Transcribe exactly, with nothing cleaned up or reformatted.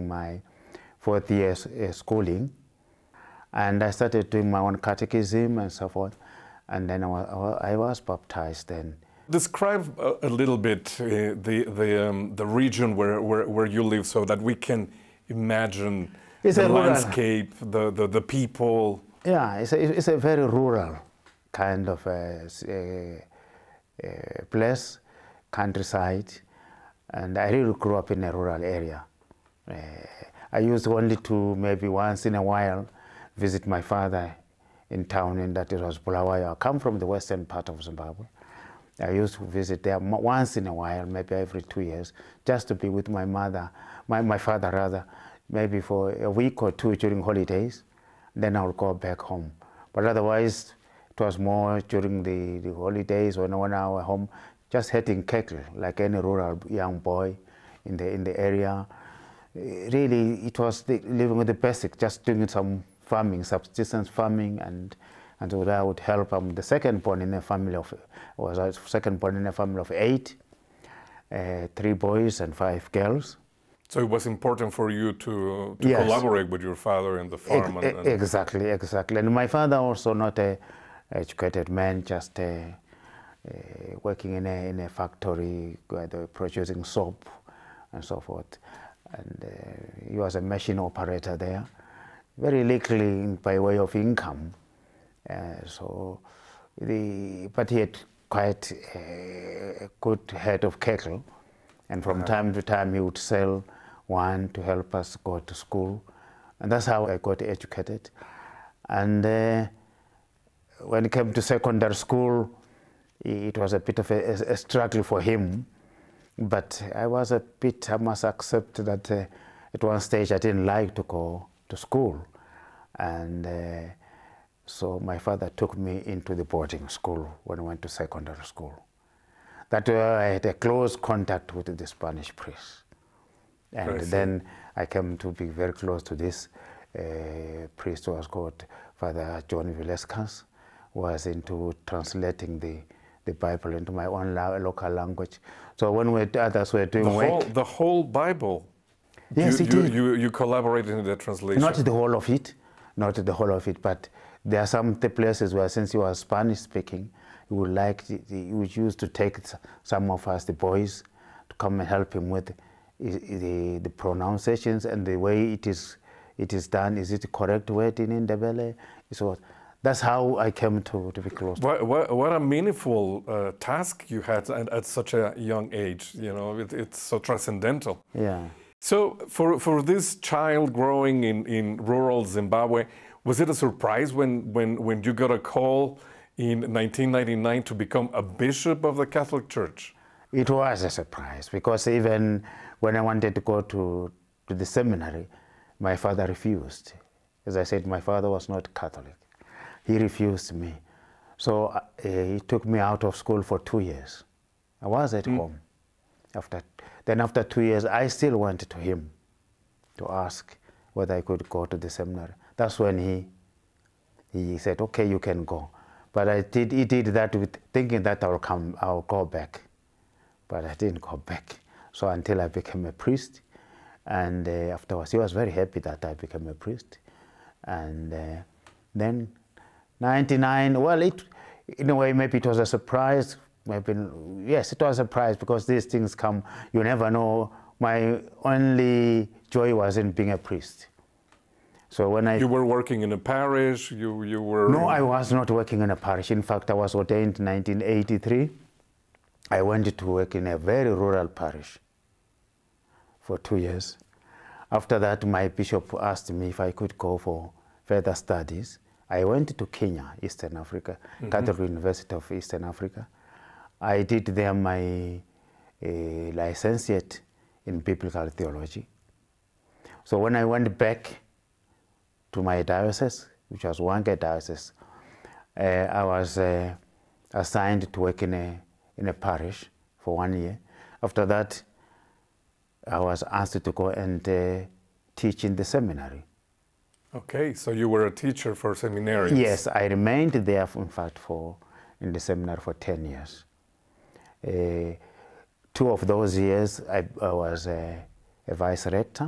my fourth year uh, schooling. And I started doing my own catechism and so forth. And then I was, I was baptized then. Describe a, a little bit uh, the, the, um, the region where, where, where you live so that we can imagine it's the a landscape, the, the, the people. Yeah, it's a, it's a very rural kind of a, a, a place, countryside. And I really grew up in a rural area. Uh, I used only to maybe once in a while visit my father in town, and that it was Bulawayo. I come from the western part of Zimbabwe. I used to visit there once in a while, maybe every two years, just to be with my mother, my, my father rather, maybe for a week or two during holidays. Then I would go back home. But otherwise, it was more during the, the holidays when, when I was home, just herding cattle, like any rural young boy in the, in the area. Really, it was the, living with the basic, just doing some farming, subsistence farming, and and so that would help. I'm the second born in a family of, was a second born in a family of eight, uh, three boys and five girls. So it was important for you to, to Yes. collaborate with your father in the farm. E- and, and exactly, exactly. And my father also not a educated man, just uh, uh, working in a, in a factory where they were producing soap and so forth. And uh, he was a machine operator there, very likely by way of income. Uh, so, the, but he had quite a good head of cattle, and from Uh-huh. time to time he would sell one to help us go to school, and that's how I got educated. And uh, when it came to secondary school, it was a bit of a, a struggle for him, but I was a bit, I must accept that uh, at one stage I didn't like to go to school, and uh, so my father took me into the boarding school when I went to secondary school. That uh, I had a close contact with the Spanish priest. And then I came to be very close to this uh, priest who was called Father John Vilescas, who was into translating the, the Bible into my own la local language. So when we, others were doing the work... Whole, the whole Bible? Yes, you, it you, did. You, you collaborated in the translation? Not the whole of it, not the whole of it, but there are some places where, since you are Spanish speaking, you would like, to, you would use to take some of us, the boys, to come and help him with the, the pronunciations and the way it is, it is done. Is it the correct word in Ndebele? So that's how I came to, to be close. What, what, what a meaningful uh, task you had at, at such a young age. You know, it, it's so transcendental. Yeah. So for, for this child growing in, in rural Zimbabwe, was it a surprise when, when, when you got a call in nineteen ninety-nine to become a bishop of the Catholic Church? It was a surprise, because even when I wanted to go to, to the seminary, my father refused. As I said, my father was not Catholic. He refused me. So uh, he took me out of school for two years. I was at mm. home. After, then after two years, I still went to him to ask whether I could go to the seminary. That's when he, he said, okay, you can go. But I did, he did that with thinking that I'll come, I'll go back. But I didn't go back. So until I became a priest, and uh, afterwards, he was very happy that I became a priest. And uh, then ninety-nine, well, it, in a way, maybe it was a surprise. Maybe, yes, it was a surprise, because these things come, you never know. My only joy was in being a priest. So when I... You were working in a parish, you, you were... No, I was not working in a parish. In fact, I was ordained in nineteen eighty-three. I went to work in a very rural parish for two years. After that, my bishop asked me if I could go for further studies. I went to Kenya, Eastern Africa, mm-hmm. Catholic University of Eastern Africa. I did there my uh, licentiate in biblical theology. So when I went back to my diocese, which was Hwange Diocese, uh, I was uh, assigned to work in a, in a parish for one year. After that, I was asked to go and uh, teach in the seminary. Okay, so you were a teacher for seminarians. Yes, I remained there, in fact, for in the seminary for ten years. Uh, two of those years, I, I was a, a vice rector.